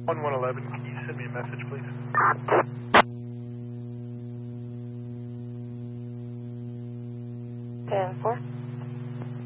1111, can you send me a message, please? 10-4.